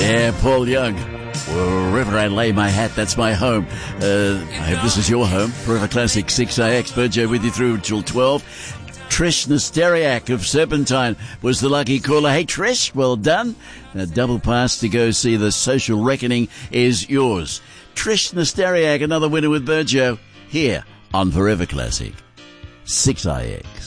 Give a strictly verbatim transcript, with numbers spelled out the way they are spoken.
Yeah, Paul Young. Wherever I lay my hat, that's my home. Uh, I hope this is your home. Forever Classic six A X. Berjo with you through till twelve. Trish Nesteriak of Serpentine was the lucky caller. Hey, Trish, well done. A double pass to go see The Social Reckoning is yours. Trish Nesteriak, another winner with Berjo, here on Forever Classic six A X.